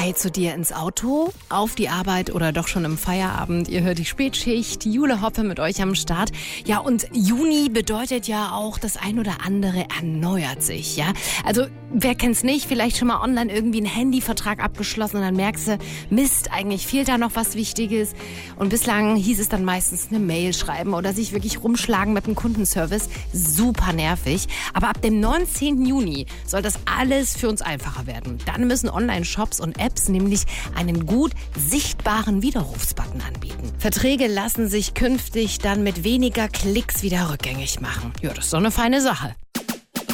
Hey, zu dir ins Auto, auf die Arbeit oder doch schon im Feierabend. Ihr hört die Spätschicht, Jule Hoppe mit euch am Start. Ja, und Juni bedeutet ja auch, das ein oder andere erneuert sich, ja. Also, wer kennt's nicht, vielleicht schon mal online irgendwie einen Handyvertrag abgeschlossen und dann merkst du, Mist, eigentlich fehlt da noch was Wichtiges. Und bislang hieß es dann meistens eine Mail schreiben oder sich wirklich rumschlagen mit dem Kundenservice. Super nervig. Aber ab dem 19. Juni soll das alles für uns einfacher werden. Dann müssen Online-Shops und Apps nämlich einen gut sichtbaren Widerrufsbutton anbieten. Verträge lassen sich künftig dann mit weniger Klicks wieder rückgängig machen. Ja, das ist doch eine feine Sache.